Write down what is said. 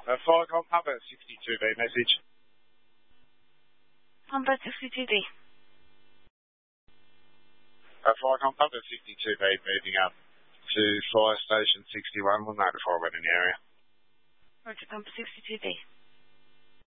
Firecon Papa 62B message. Papa 62B. Firecon Papa 62B moving up to Fire Station 61. We'll notify when in the area. Roger, Papa 62B.